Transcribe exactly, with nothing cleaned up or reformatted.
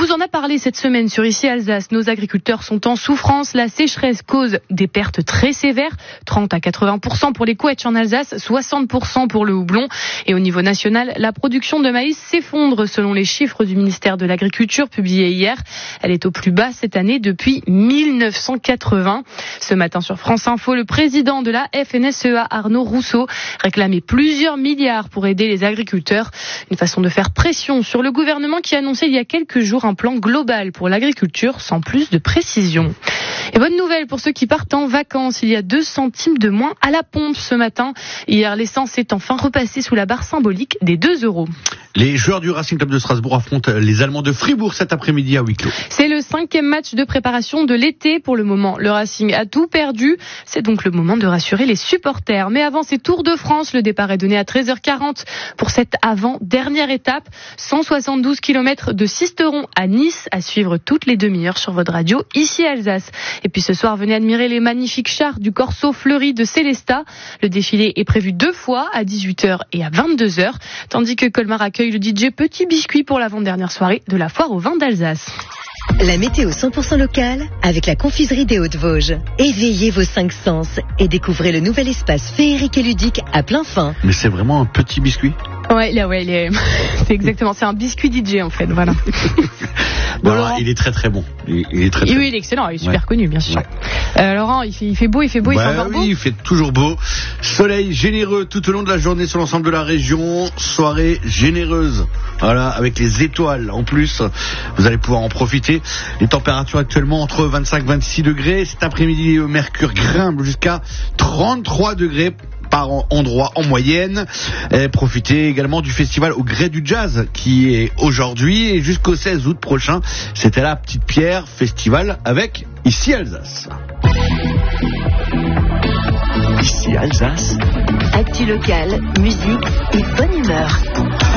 vous en a parlé cette semaine sur Ici Alsace. Nos agriculteurs sont en souffrance. La sécheresse cause des pertes très sévères, trente à quatre-vingts pour cent pour les couettes en Alsace, soixante pour cent pour le houblon. Et au niveau national, la production de maïs s'effondre selon les chiffres du ministère de l'Agriculture publiés hier. Elle est au plus bas cette année depuis mille neuf cent quatre-vingts. Ce matin sur France Info, le président de la F N S E A, Arnaud Rousseau, réclamait plusieurs milliards pour aider les agriculteurs. Une façon de faire pression sur le gouvernement qui a annoncé il y a quelques jours un plan global pour l'agriculture sans plus de précision. Et bonne nouvelle pour ceux qui partent en vacances, il y a deux centimes de moins à la pompe ce matin. Hier, l'essence est enfin repassée sous la barre symbolique des deux euros. Les joueurs du Racing Club de Strasbourg affrontent les Allemands de Fribourg cet après-midi à huis clos. C'est le cinquième match de préparation de l'été pour le moment. Le Racing a tout perdu. C'est donc le moment de rassurer les supporters. Mais avant ces Tours de France, le départ est donné à treize heures quarante pour cette avant-dernière étape. cent soixante-douze kilomètres de Sisteron à Nice à suivre toutes les demi-heures sur votre radio Ici Alsace. Et puis ce soir, venez admirer les magnifiques chars du Corso Fleuri de Célestat. Le défilé est prévu deux fois à dix-huit heures et à vingt-deux heures, tandis que Colmar accueille le D J Petit Biscuit pour l'avant-dernière soirée de la foire au vin d'Alsace. La météo cent pour cent locale avec la confiserie des Hauts-de-Vosges. Éveillez vos cinq sens et découvrez le nouvel espace féerique et ludique à plein fin. Mais c'est vraiment un petit biscuit ? Ouais, là, ouais, il est... c'est exactement, c'est un biscuit D J en fait, voilà. Bon, alors, il est très très bon. Il, il est très, très oui, bon. il est excellent, il est super ouais. connu, bien sûr. Ouais. Euh, Laurent, il fait, il fait beau, il fait beau, bah, il fait encore oui, beau. Il fait toujours beau. Soleil généreux tout au long de la journée sur l'ensemble de la région. Soirée généreuse. Voilà, avec les étoiles en plus. Vous allez pouvoir en profiter. Les températures actuellement entre vingt-cinq et vingt-six degrés. Cet après-midi, le mercure grimpe jusqu'à trente-trois degrés. Par endroit en moyenne. Et profitez également du festival au gré du jazz qui est aujourd'hui et jusqu'au seize août prochain. C'était la Petite Pierre Festival avec Ici Alsace. Ici Alsace. Actu local, musique et bonne humeur.